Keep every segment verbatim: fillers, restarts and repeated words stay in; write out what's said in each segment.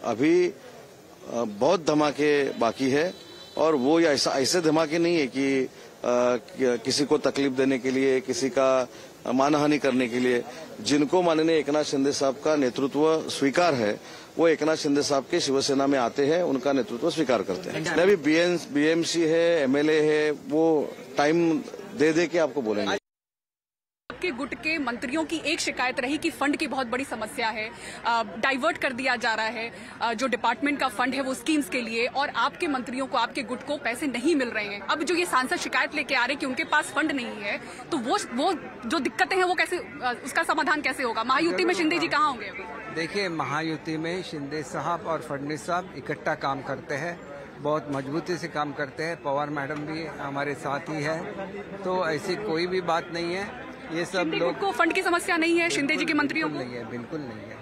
अभी बहुत धमाके बाकी है और वो ऐसा ऐसे धमाके नहीं है कि आ, किसी को तकलीफ देने के लिए, किसी का मानहानि करने के लिए। जिनको माननीय एकनाथ शिंदे साहब का नेतृत्व स्वीकार है वो एकनाथ शिंदे साहब के शिवसेना में आते हैं, उनका नेतृत्व स्वीकार करते हैं। अभी बीएमसी है, एमएलए है, वो टाइम दे दे के आपको बोलेंगे। आपके गुट के मंत्रियों की एक शिकायत रही कि फंड की बहुत बड़ी समस्या है, डाइवर्ट कर दिया जा रहा है, आ, जो डिपार्टमेंट का फंड है वो स्कीम्स के लिए, और आपके मंत्रियों को, आपके गुट को पैसे नहीं मिल रहे हैं। अब जो ये सांसद शिकायत लेके आ रहे हैं कि उनके पास फंड नहीं है, तो वो वो जो दिक्कतें हैं वो कैसे, उसका समाधान कैसे होगा? महायुति में शिंदे जी कहाँ होंगे? देखिए, महायुति में शिंदे साहब और फडणवीस साहब इकट्ठा काम करते हैं, बहुत मजबूती से काम करते हैं। पवार मैडम भी हमारे साथ ही है, तो ऐसी कोई भी बात नहीं है। ये सब लोग को फंड की समस्या नहीं है, शिंदे जी के मंत्रियों को नहीं है, बिल्कुल नहीं है।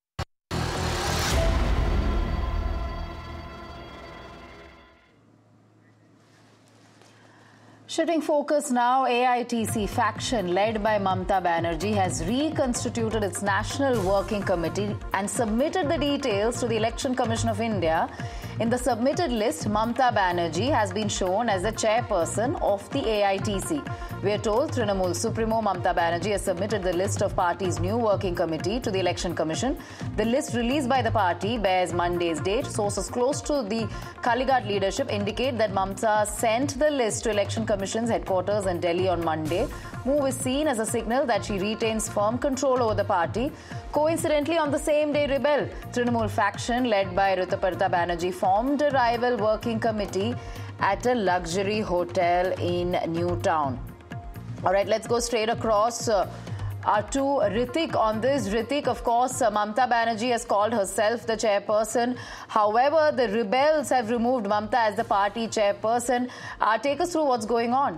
Shifting focus now, A I T C faction led by Mamata Banerjee has reconstituted its National Working Committee and submitted the details to the Election Commission of India. In the submitted list, Mamata Banerjee has been shown as the chairperson of the A I T C. We are told Trinamool Supremo Mamata Banerjee has submitted the list of party's new working committee to the Election Commission. The list released by the party bears Monday's date. Sources close to the Kalighat leadership indicate that Mamata sent the list to Election Commission's headquarters in Delhi on Monday. Move is seen as a signal that she retains firm control over the party. Coincidentally, on the same day, Rebel Trinamool faction led by Rituparna Banerjee formed a rival working committee at a luxury hotel in New Town. All right, let's go straight across uh, uh, to Ritik on this. Ritik, of course, uh, Mamata Banerjee has called herself the chairperson. However, the rebels have removed Mamata as the party chairperson. Uh, take us through what's going on.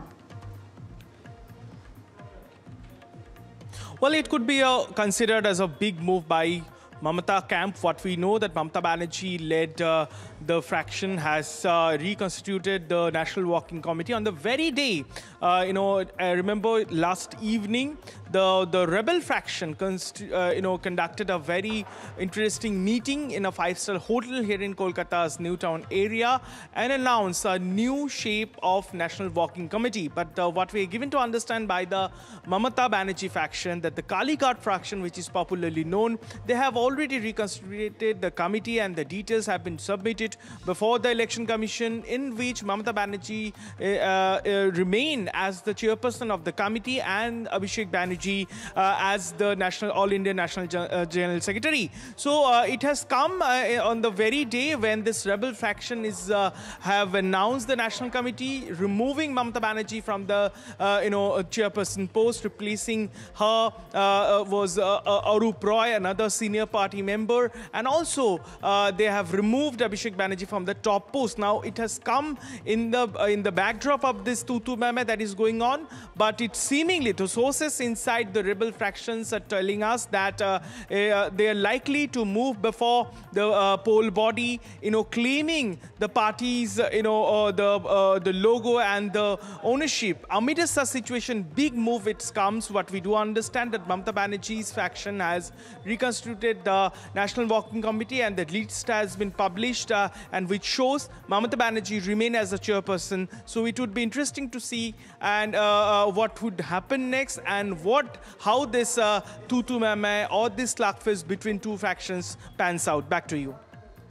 Well, it could be a, considered as a big move by Mamata camp. What we know that Mamata Banerjee led uh, the fraction has uh, reconstituted the National Working Committee on the very day. Uh, you know, I remember last evening, the the rebel fraction, uh, you know, conducted a very interesting meeting in a five-star hotel here in Kolkata's Newtown area and announced a new shape of National Working Committee. But uh, what we are given to understand by the Mamata Banerjee faction, that the Kalighat fraction, which is popularly known, they have already reconstituted the committee and the details have been submitted before the Election Commission, in which Mamata Banerjee uh, uh, remain as the chairperson of the committee and Abhishek Banerjee uh, as the National All India National Gen uh, General Secretary. So uh, it has come uh, on the very day when this rebel faction is uh, have announced the National Committee, removing Mamata Banerjee from the uh, you know chairperson post, replacing her uh, was uh, uh, Arup Roy, another senior party member, and also uh, they have removed Abhishek Banerjee from the top post. Now it has come in the uh, in the backdrop of this tutu meme that is going on, but it seemingly, to sources inside the rebel fractions are telling us that uh, uh, they are likely to move before the uh, poll body, you know, claiming the party's uh, you know uh, the uh, the logo and the ownership. Amidst the situation, big move it comes. What we do understand that Mamata Banerjee's faction has reconstituted the National Working Committee and the list has been published uh, and which shows Mamata Banerjee remain as a chairperson. So it would be interesting to see and uh, uh, what would happen next and what how this uh, tutu meme or this slugfest between two factions pans out. Back to you.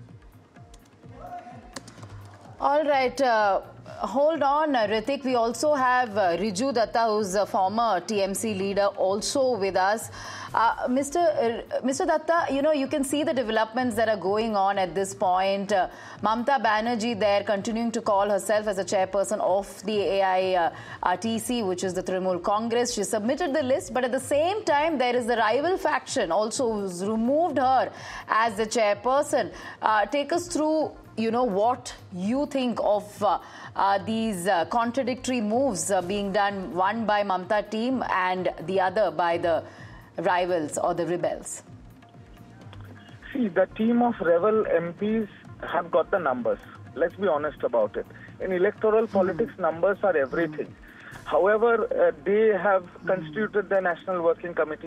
All right. Uh, hold on, uh, Ritik. We also have uh, Riju Datta, who's a former T M C leader, also with us. Uh, Mister Uh, Mister Datta, you know, you can see the developments that are going on at this point. Uh, Mamata Banerjee there continuing to call herself as a chairperson of the A I T C, which is the Trinamool Congress. She submitted the list, but at the same time, there is the rival faction also who's removed her as the chairperson. Uh, take us through, you know, what you think of uh, uh, these uh, contradictory moves uh, being done, one by Mamata team and the other by the rivals or the rebels. See, the team of rebel M Ps have got the numbers. Let's be honest about it. In electoral mm-hmm. politics, numbers are everything. However, uh, they have constituted the National Working Committee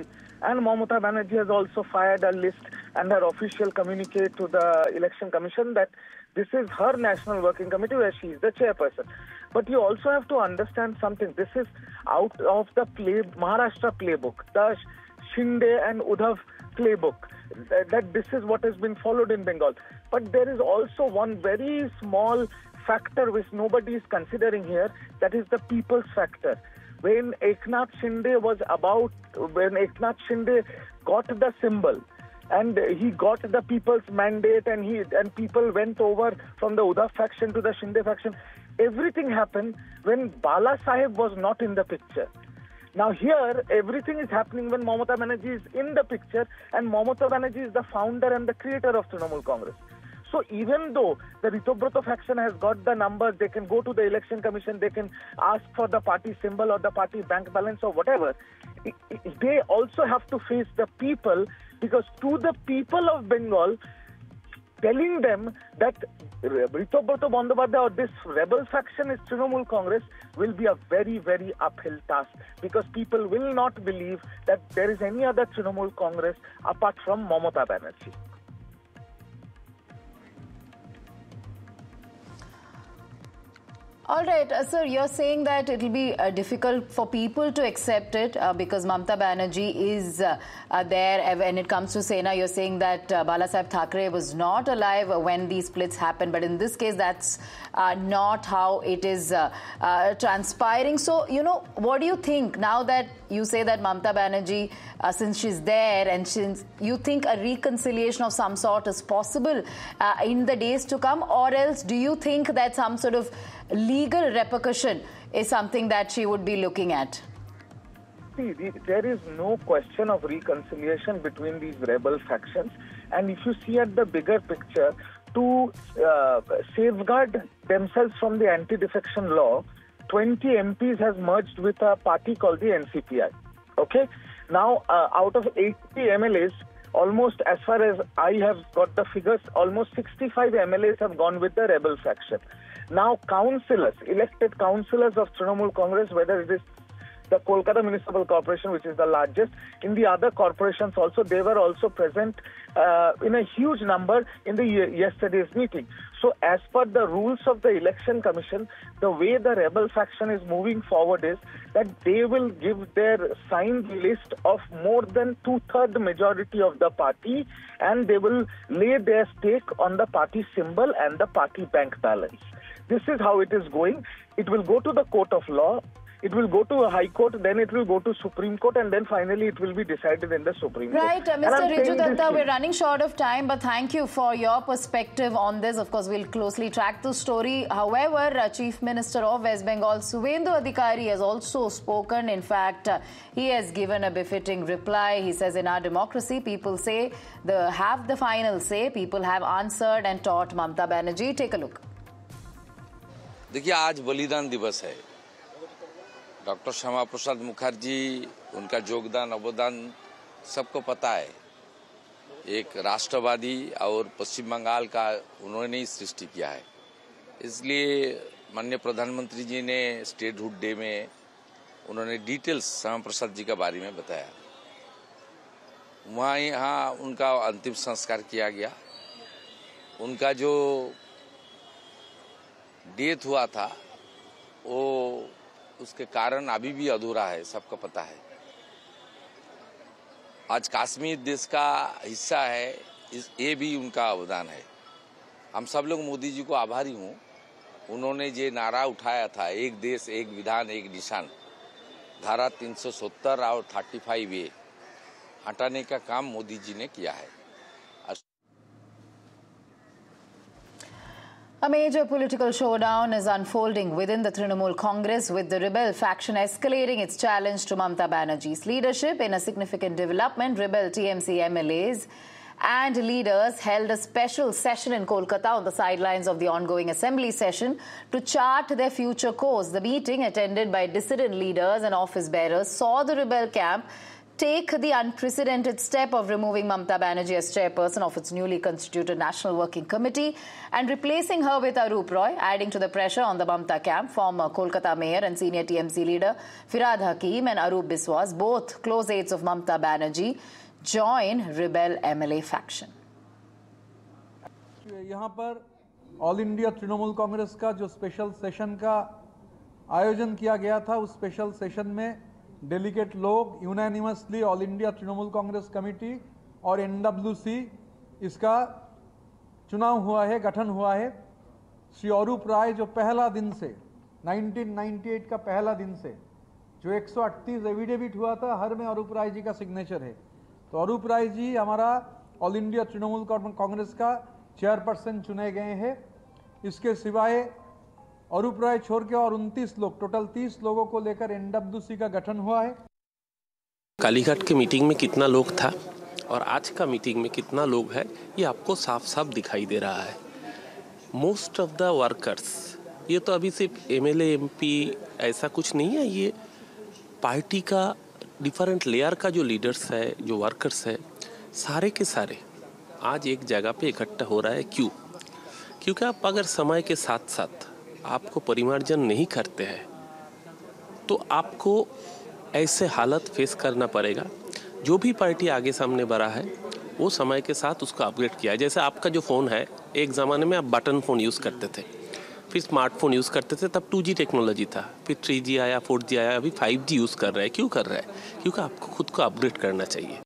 And Mamata Banerjee has also fired a list and her official communique to the Election Commission that this is her National Working Committee where she is the chairperson. But you also have to understand something. This is out of the play, Maharashtra playbook, the Shinde and Uddhav playbook, that this is what has been followed in Bengal. But there is also one very small factor which nobody is considering here, that is the people's factor. When Eknath Shinde was about, when Eknath Shinde got the symbol, and he got the people's mandate, and he and people went over from the Uddhav faction to the Shinde faction, everything happened when Bala Saheb was not in the picture. Now here, everything is happening when Mamata Banerjee is in the picture, and Mamata Banerjee is the founder and the creator of Trinamool Congress. So even though the Ritobrata faction has got the numbers, they can go to the Election Commission, they can ask for the party symbol or the party bank balance or whatever, they also have to face the people, because to the people of Bengal, telling them that Ritobrata Bandyopadhyay or this rebel faction is Trinamool Congress will be a very, very uphill task, because people will not believe that there is any other Trinamool Congress apart from Mamata Banerjee. All right, uh, sir, you're saying that it will be uh, difficult for people to accept it uh, because Mamata Banerjee is uh, uh, there. When it comes to Sena, you're saying that uh, Balasaheb Thackeray was not alive when these splits happened. But in this case, that's uh, not how it is uh, uh, transpiring. So, you know, what do you think now that you say that Mamata Banerjee, uh, since she's there, and since you think a reconciliation of some sort is possible uh, in the days to come, or else do you think that some sort of legal repercussion is something that she would be looking at? See, there is no question of reconciliation between these rebel factions. And if you see at the bigger picture, to uh, safeguard themselves from the anti-defection law, twenty M Ps has merged with a party called the N C P I. Okay? Now, uh, out of eighty M L As, almost, as far as I have got the figures, almost sixty-five M L As have gone with the rebel faction. Now, councillors, elected councillors of Trinamool Congress, whether it is the Kolkata Municipal Corporation, which is the largest, in the other corporations also, they were also present uh, in a huge number in the yesterday's meeting. So, as per the rules of the Election Commission, the way the rebel faction is moving forward is that they will give their signed list of more than two-thirds majority of the party, and they will lay their stake on the party symbol and the party bank balance. This is how it is going. It will go to the court of law. It will go to a high court, then it will go to Supreme Court, and then finally it will be decided in the Supreme Court. Right, uh, Mister Riju Datta, we're running short of time, but thank you for your perspective on this. Of course, we'll closely track the story. However, uh, Chief Minister of West Bengal, Suvendu Adhikari, has also spoken. In fact, uh, he has given a befitting reply. He says, in our democracy, people say they have the final say. People have answered and taught Mamata Banerjee. Take a look. देखिए, आज बलिदान दिवस है। Doctor Shyama Prasad Mukherjee, उनका योगदान अवदान सबको पता है। एक राष्ट्रवादी और पश्चिम बंगाल का उन्होंने ही सृष्टि किया है। इसलिए माननीय प्रधानमंत्री जी ने स्टेटहुड डे में उन्होंने डिटेल्स श्यामा प्रसाद जी के बारे में बताया। वहाँ यहाँ उनका अंतिम संस्कार किया गया। उनका जो डेथ हुआ था, वो उसके कारण अभी भी अधूरा है, सबको पता है। आज कश्मीर देश का हिस्सा है, इस ये भी उनका अवदान है। हम सब लोग मोदी जी को आभारी हूँ। उन्होंने ये नारा उठाया था, एक देश एक विधान एक निशान, धारा तीन सौ सत्तर और पैंतीस ए हटाने का काम मोदी जी ने किया है। A major political showdown is unfolding within the Trinamool Congress, with the rebel faction escalating its challenge to Mamata Banerjee's leadership. In a significant development, rebel T M C M L As and leaders held a special session in Kolkata on the sidelines of the ongoing assembly session to chart their future course. The meeting, attended by dissident leaders and office bearers, saw the rebel camp take the unprecedented step of removing Mamata Banerjee as chairperson of its newly constituted National Working Committee and replacing her with Arup Roy, adding to the pressure on the Mamata camp. Former Kolkata mayor and senior T M C leader Firhad Hakim and Arup Biswas, both close aides of Mamata Banerjee, join rebel M L A faction. यहाँ पर all India Trinamool Congress का जो special session का आयोजन किया गया था, उस स्पेशल सेशन में डेलीगेट लोग unanimously all India Trinamool Congress committee और एनडब्ल्यूसी इसका चुनाव हुआ है, गठन हुआ है। श्री अरूप राय जो पहला दिन से उन्नीस सौ अट्ठानवे का पहला दिन से जो एक सौ अड़तीस एविडेविट हुआ था, हर में अरूप राय जी का सिग्नेचर है। तो अरूप राय जी हमारा ऑल इंडिया तृणमूल कांग्रेस का चेयरपर्सन चुने गए हैं। इसके सिवाय अरूप राय छोड़ के और उनतीस लोग, टोटल तीस लोगों को लेकर एनडब्ल्यूसी का गठन हुआ है। कालीघाट के मीटिंग में कितना लोग था और आज का मीटिंग में कितना लोग है, ये आपको साफ साफ दिखाई दे रहा है। मोस्ट ऑफ द वर्कर्स, ये तो अभी सिर्फ एमएलए एमपी ऐसा कुछ नहीं है, ये पार्टी का डिफरेंट लेयर का जो लीडर्स है, जो वर्कर्स है, सारे के सारे आज एक जगह पे इकट्ठा हो रहा है। क्यों? क्योंकि आप अगर समय के साथ साथ आपको परिमार्जन नहीं करते हैं तो आपको ऐसे हालत फेस करना पड़ेगा। जो भी पार्टी आगे सामने बढ़ा है वो समय के साथ उसको अपग्रेड किया है। जैसे आपका जो फ़ोन है, एक ज़माने में आप बटन फ़ोन यूज़ करते थे, फिर स्मार्टफोन यूज़ करते थे, तब टू जी टेक्नोलॉजी था, फिर थ्री जी आया, फोर जी आया, अभी फाइव जी यूज़ कर रहा है। क्यों कर रहा है? क्योंकि आपको खुद को अपग्रेड करना चाहिए।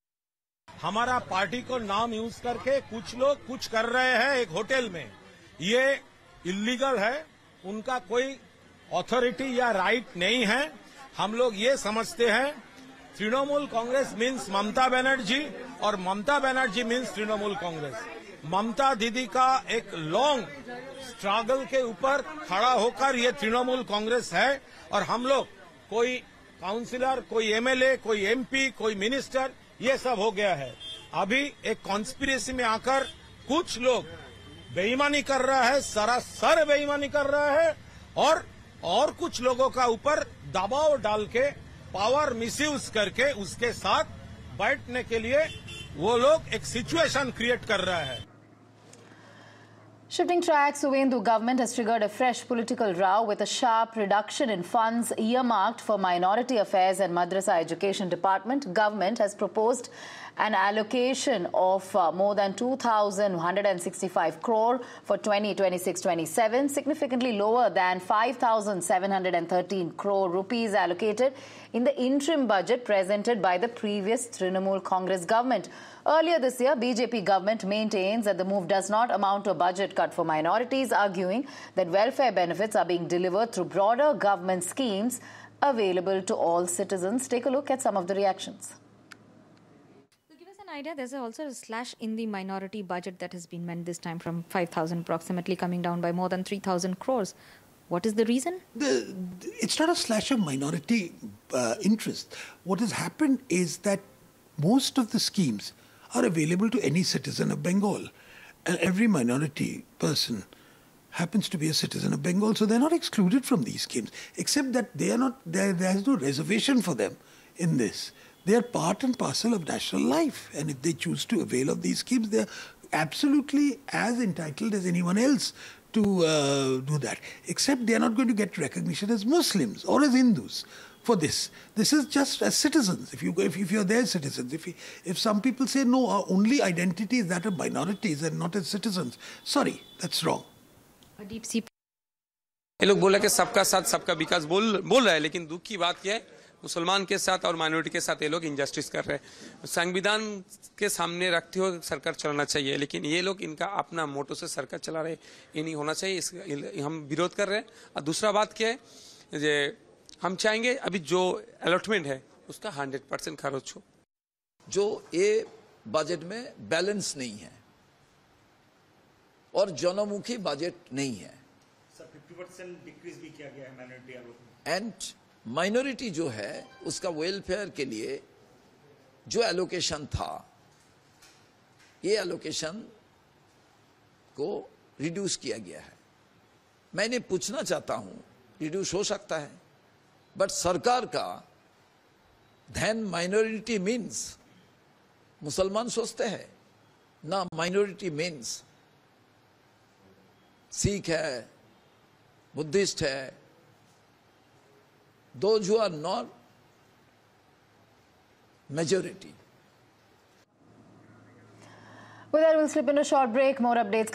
हमारा पार्टी को नाम यूज करके कुछ लोग कुछ कर रहे हैं एक होटल में, ये इलीगल है, उनका कोई अथॉरिटी या राइट नहीं है। हम लोग ये समझते हैं तृणमूल कांग्रेस मीन्स ममता बनर्जी और ममता बनर्जी मीन्स तृणमूल कांग्रेस। ममता दीदी का एक लॉन्ग स्ट्रगल के ऊपर खड़ा होकर ये तृणमूल कांग्रेस है और हम लोग कोई काउंसिलर, कोई एमएलए, कोई एमपी, कोई मिनिस्टर, ये सब हो गया है। अभी एक कॉन्स्पिरेसी में आकर कुछ लोग बेईमानी कर रहा है, सरासर बेईमानी कर रहा है और और कुछ लोगों का ऊपर दबाव डाल के पावर मिसयूज करके उसके साथ बैठने के लिए वो लोग एक सिचुएशन क्रिएट कर रहा है। Shifting tracks, Suvendu government has triggered a fresh political row with a sharp reduction in funds earmarked for minority affairs and madrasa education department. Government has proposed an allocation of uh, more than two thousand one hundred sixty-five crore for twenty twenty-six twenty-seven, significantly lower than five thousand seven hundred thirteen crore rupees allocated in the interim budget presented by the previous Trinamool Congress government. Earlier this year, B J P government maintains that the move does not amount to a budget cut for minorities, arguing that welfare benefits are being delivered through broader government schemes available to all citizens. Take a look at some of the reactions. To give us an idea, there's also a slash in the minority budget that has been meant this time from five thousand approximately, coming down by more than three thousand crores. What is the reason? The, it's not a slash of minority uh, interest. What has happened is that most of the schemes are available to any citizen of Bengal. And every minority person happens to be a citizen of Bengal, so they're not excluded from these schemes, except that they are not, there's no reservation for them in this. They are part and parcel of national life, and if they choose to avail of these schemes, they're absolutely as entitled as anyone else to uh, do that, except they are not going to get recognition as Muslims or as Hindus. For this, this is just as citizens. If you if, if you're their citizens, if you, if some people say no, our only identity is that of minorities and not as citizens, sorry, that's wrong. A deep sea. ये लोग बोला कि सबका साथ सबका विकास बोल बोल रहा है, लेकिन दुख की बात क्या है, मुसलमान के साथ और माइनॉरिटी के साथ ये लोग इंजस्टिस कर रहे हैं। संविधान के सामने रखते हुए सरकार चलाना चाहिए, लेकिन ये लोग इनका अपना मोटो से सरकार चला रहे, ये नहीं होना चाहिए। इस हम विरोध कर रहे हैं। और दूसरा बात क्या है, जे हम चाहेंगे अभी जो अलॉटमेंट है उसका हंड्रेड परसेंट खर्च हो। जो ये बजट में बैलेंस नहीं है और जनमुखी बजट नहीं है। फिफ्टी परसेंट डिक्रीज भी किया गया है माइनॉरिटी अलॉटमेंट। एंड माइनॉरिटी जो है उसका वेलफेयर के लिए जो एलोकेशन था, ये एलोकेशन को रिड्यूस किया गया है। मैंने पूछना चाहता हूं, रिड्यूस हो सकता है, बट सरकार का then minority means मुसलमान सोचते हैं ना, माइनॉरिटी मीन्स सिख है, बुद्धिस्ट है, those who are not majority. With that, we'll slip in a short break. More updates.